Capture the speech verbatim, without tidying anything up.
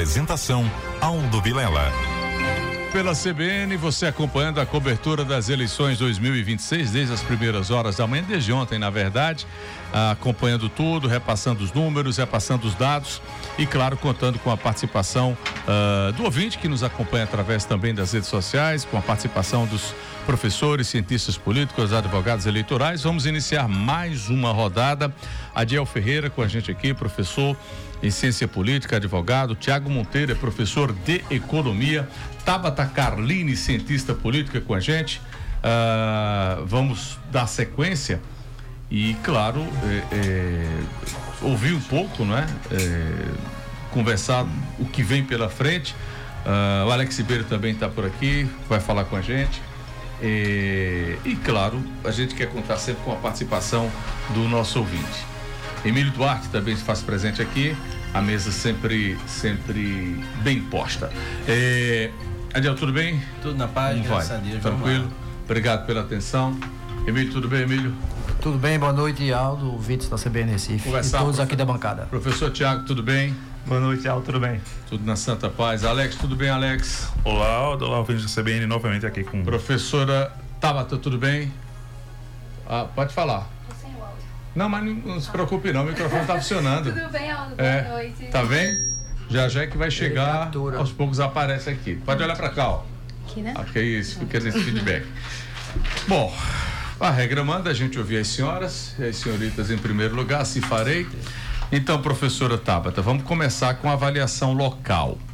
Apresentação Aldo Vilela. Pela C B N, você acompanhando a cobertura das eleições dois mil e vinte e seis desde as primeiras horas da manhã, desde ontem, na verdade, acompanhando tudo, repassando os números, repassando os dados e, claro, contando com a participação uh, do ouvinte que nos acompanha através também das redes sociais, com a participação dos professores, cientistas políticos, advogados eleitorais. Vamos iniciar mais uma rodada. Adiel Ferreira com a gente aqui, professor em ciência política, advogado. Tiago Monteiro é professor de economia. Tabata Carlini, cientista política, com a gente. Uh, vamos dar sequência e, claro, é, é, ouvir um pouco, não é? é? Conversar o que vem pela frente. Uh, o Alex Ribeiro também está por aqui, vai falar com a gente. E, e, claro, a gente quer contar sempre com a participação do nosso ouvinte. Emílio Duarte também se faz presente aqui, a mesa sempre, sempre bem posta. É, Adiel, tudo bem? Tudo na paz, Como graças vai? a Deus. Tranquilo? Obrigado pela atenção. Emílio, tudo bem, Emílio? Tudo bem, boa noite, Aldo, ouvintes da C B N Recife Conversar, e todos profe... aqui da bancada. Professor Tiago, tudo bem? Boa noite, Aldo, tudo bem? Tudo na santa paz. Alex, tudo bem, Alex? Olá, Aldo, olá, ouvintes da C B N, novamente aqui com... Professora Tabata, tudo bem? Ah, pode falar. Não, mas não, não se preocupe não, o microfone está funcionando. Tudo bem, Aldo? Boa é, noite. Tá bem? Já já é que vai chegar, aos poucos aparece aqui. Pode olhar para cá, ó. Aqui, né? Ok, isso, fica nesse feedback. Bom, a regra manda a gente ouvir as senhoras, as senhoritas em primeiro lugar, assim farei. Então, professora Tabata, vamos começar com a avaliação local.